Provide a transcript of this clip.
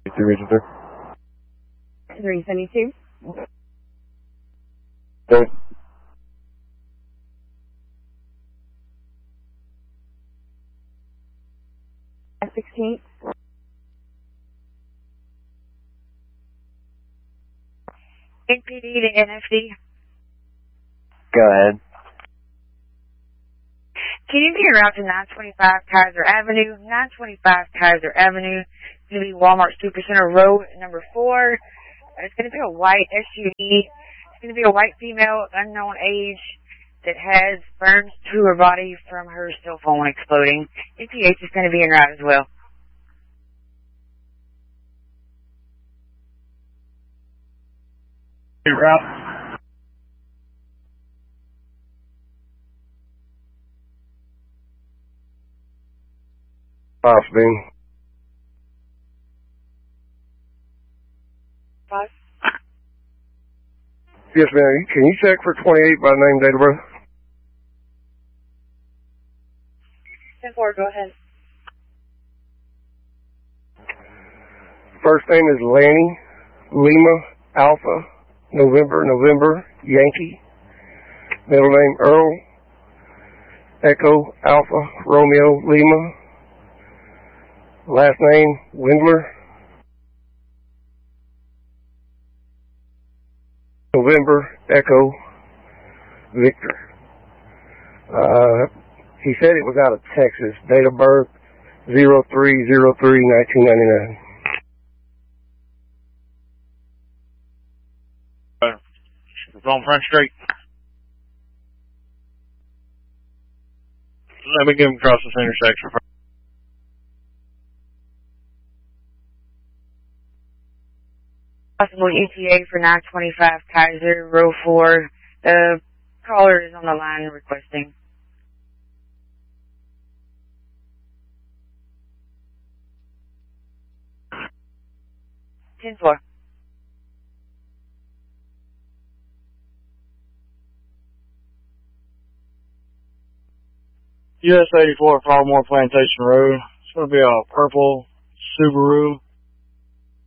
Region 3. 372. Good. F16. NPD to NFD. Go ahead. Can you be around to 925 Kaiser Avenue? 925 Kaiser Avenue. It's going to be Walmart Supercenter Road number 4. It's going to be a white SUV. It's going to be a white female, unknown age, that has burns to her body from her cell phone exploding. EPH is going to be en route as well. Route. Beam. 5. Yes, ma'am. Can you check for 28 by name, date of birth? 10-4, go ahead. First name is Lanny, Lima, Alpha, November, Yankee. Middle name Earl, Echo, Alpha, Romeo, Lima. Last name Windler. November, Echo, Victor. He said it was out of Texas. Date of birth 03/03/1999. It's on Front Street. Let me get him across this intersection. Possible ETA for 925 Kaiser, row 4. The caller is on the line requesting. $10-4. US 84 Farmore Plantation Road. It's going to be a purple Subaru